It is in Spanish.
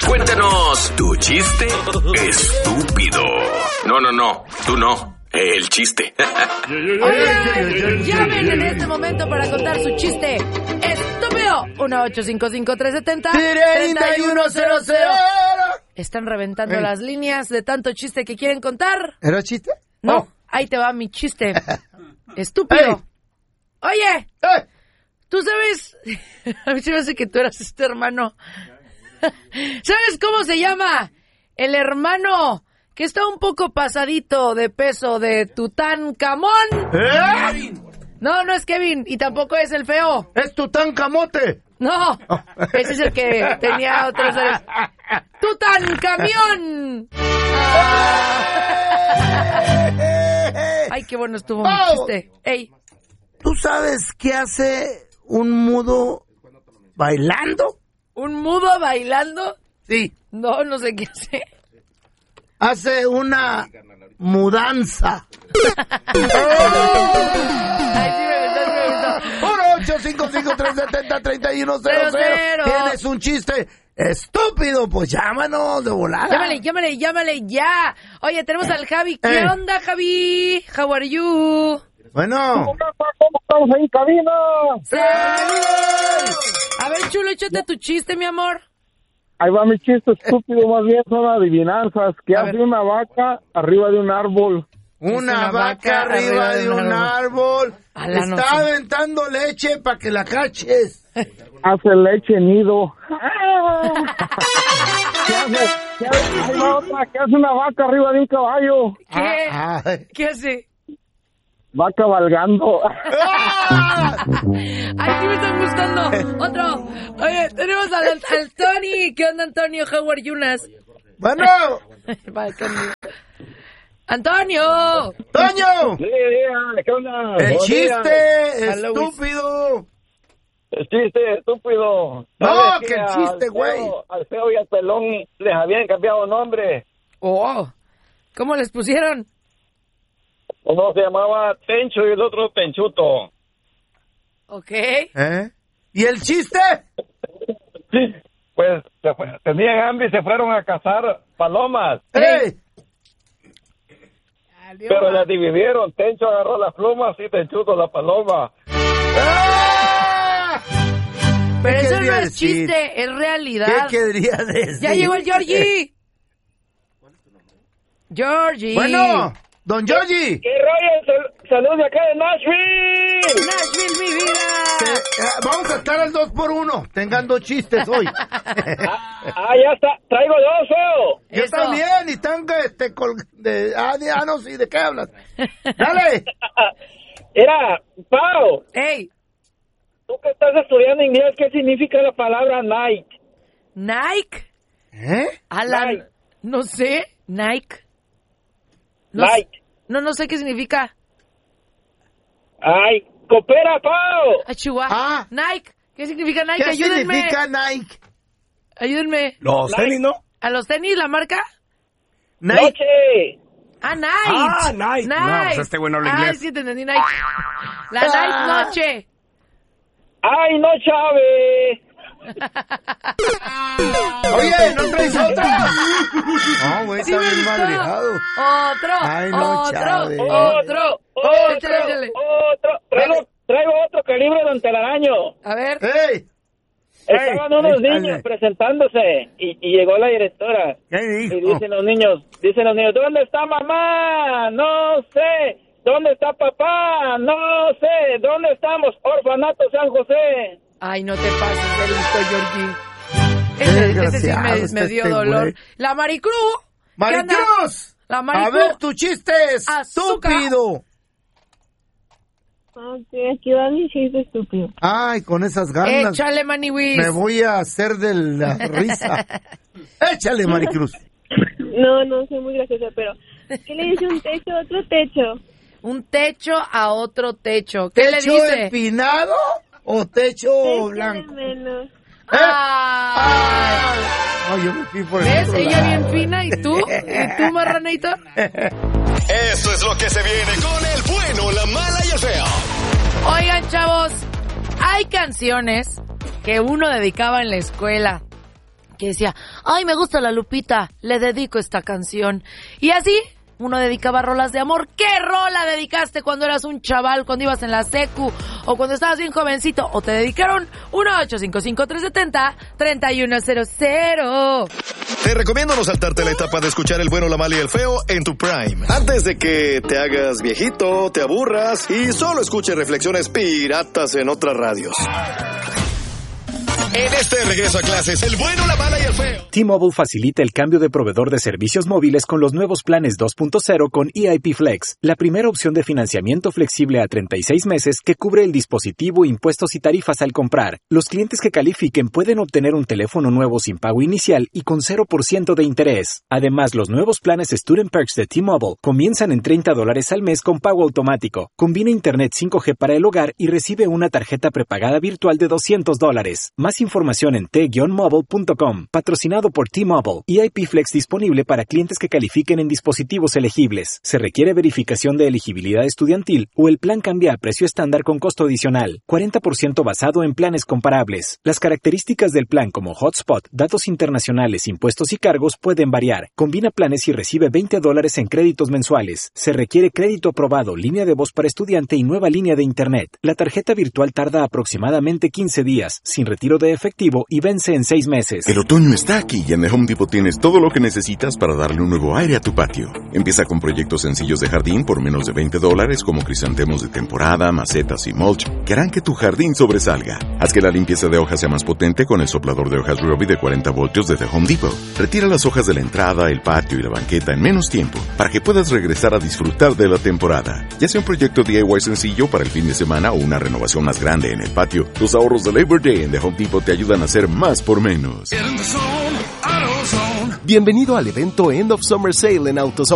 Cuéntanos tu chiste estúpido. No, tú no. El chiste. Oigan, llamen en este momento para contar su chiste estúpido. 1-855-370-3100. Están reventando las líneas de tanto chiste que quieren contar. ¿Era chiste? No, ahí te va mi chiste estúpido. Oye, tú sabes, a mí se me hace que tú eras este hermano. ¿Sabes cómo se llama el hermano que está un poco pasadito de peso de Tutankamón? No, no es Kevin y tampoco es el feo. ¡Es Tutankamote! No, ese es el que tenía otros... ¡Tutankamión! Ay, qué bueno estuvo mi chiste. Ey. ¿Tú sabes qué hace un mudo bailando? ¿Un mudo bailando? Sí. No, no sé qué hace. Hace una mudanza. Ay, sí me gustó. 1-855-370-3100. ¿Tienes un chiste estúpido? Pues llámanos de volada. Llámale ya. Oye, tenemos al Javi. ¿Qué onda, Javi? How are you? Bueno. ¿Cómo estamos ahí, cabina? A ver, chulo, échate tu chiste, mi amor. Ahí va mi chiste estúpido, más bien son adivinanzas. ¿Qué A hace ver. una vaca arriba de un árbol? Una vaca arriba de un árbol. Ala, no Está sé. aventando leche para que la caches. Hace leche nido. ¿Qué hace una vaca arriba de un caballo? ¿Qué? Ay. ¿Qué hace? Va cabalgando. Ay, sí me están gustando. Otro. Oye, tenemos al Tony. ¿Qué onda, Antonio? How are you, Nas? Bueno. Va, conmigo. ¡Antonio! ¡Toño! Sí, ¿qué onda? El Buenos chiste días. estúpido. El chiste estúpido. No, ¿Sabes que el chiste, güey. Al feo y al pelón les habían cambiado nombre. Oh, ¿cómo les pusieron? Uno se llamaba Tencho y el otro Tenchuto. Ok. ¿Y el chiste? Pues tenían hambre y se fueron a cazar palomas. ¡Ey! Pero las dividieron. Tencho agarró las plumas y Tenchuto la paloma. ¡Ah! Pero ¿Qué eso no quería es decir? chiste, es realidad. ¿Qué quería decir? Ya llegó el Georgie. Georgie. Bueno, don Georgie. ¡Qué rollo! ¡Salud de acá de Nashville! Nashville, mi vida. Vamos a estar al 2x1. Tengan dos chistes hoy. Ya está. Traigo dos, feo. Yo Eso. también. Y están no, sí, ¿de qué hablas? Dale. Era, Pau, Ey, tú que estás estudiando inglés, ¿qué significa la palabra night? Nike. ¿Eh? Alan, Nike. no sé. Nike. No Night. sé- No sé qué significa. Ay, coopera, Pau. Ah, Chihuahua. Ah. Nike. ¿Qué significa Nike? ¿Qué Ayúdenme. significa Nike? Ayúdenme. Los tenis, ¿no? ¿A los tenis la marca? Nike. Noche. Ah, Night. Ah, Night. No, pues este güey no habla inglés. Ah, sí, te entendí, Night. La Night noche. Ay, no, Chávez. Oye, ¿no traes otra? No, güey, Sí está me bien gustó. madreado. Otro. Ay, no, otro. Chávez. Otro. Échale. Traigo otro calibre de un telaraño. A ver. ¡Ey! Estaban unos niños presentándose y llegó la directora. ¿Qué Y dijo? dicen los niños, ¿dónde está mamá? No sé. ¿Dónde está papá? No sé. ¿Dónde estamos? Orfanato San José. Ay, no te pases de listo, Georgie. Ese sí me dio este dolor. güey. La Maricruz. ¿Qué onda? ¡Maricruz! La A Maricruz. ver, tu chiste Azúcar. estúpido. Ok, aquí va mi chiste estúpido. Ay, con esas ganas. Échale, Maniwis. Me voy a hacer de la risa. Échale, Maricruz. No soy muy graciosa, pero ¿qué le dice un techo a otro techo? Un techo a otro techo. ¿Qué le ¿Techo dice? empinado o techo Techo blanco? de menos. Ay. Ay, yo me fui por el ¿Ves? otro Ella lado. bien fina. ¿Y tú? ¿Y tú, marranito? Eso es lo que se viene con el bueno, la mala y el feo. Oigan, chavos, hay canciones que uno dedicaba en la escuela que decía, ay, me gusta la Lupita, le dedico esta canción. Y así, uno dedicaba rolas de amor. ¿Qué rola dedicaste cuando eras un chaval, cuando ibas en la secu, o cuando estabas bien jovencito? O te dedicaron 1-855-370-3100. Te recomiendo no saltarte la etapa de escuchar El Bueno, la Mala y el Feo en tu prime. Antes de que te hagas viejito, te aburras y solo escuches reflexiones piratas en otras radios. En este regreso a clases, El Bueno, la Mala y el Feo. T-Mobile facilita el cambio de proveedor de servicios móviles con los nuevos planes 2.0 con EIP Flex, la primera opción de financiamiento flexible a 36 meses que cubre el dispositivo, impuestos y tarifas al comprar. Los clientes que califiquen pueden obtener un teléfono nuevo sin pago inicial y con 0% de interés. Además, los nuevos planes Student Perks de T-Mobile comienzan en $30 al mes con pago automático. Combina Internet 5G para el hogar y recibe una tarjeta prepagada virtual de $200. Más información en t-mobile.com. Patrocinado por T-Mobile. EIP Flex disponible para clientes que califiquen en dispositivos elegibles. Se requiere verificación de elegibilidad estudiantil o el plan cambia a precio estándar con costo adicional. 40% basado en planes comparables. Las características del plan como hotspot, datos internacionales, impuestos y cargos pueden variar. Combina planes y recibe $20 en créditos mensuales. Se requiere crédito aprobado, línea de voz para estudiante y nueva línea de internet. La tarjeta virtual tarda aproximadamente 15 días, sin retiro de efectivo y vence en 6 meses. El otoño está aquí y en The Home Depot tienes todo lo que necesitas para darle un nuevo aire a tu patio. Empieza con proyectos sencillos de jardín por menos de $20 como crisantemos de temporada, macetas y mulch que harán que tu jardín sobresalga. Haz que la limpieza de hojas sea más potente con el soplador de hojas Ryobi de 40 voltios de The Home Depot. Retira las hojas de la entrada, el patio y la banqueta en menos tiempo para que puedas regresar a disfrutar de la temporada. Ya sea un proyecto DIY sencillo para el fin de semana o una renovación más grande en el patio, los ahorros de Labor Day en The Home Depot te ayudan a hacer más por menos. Bienvenido al evento End of Summer Sale en AutoZone.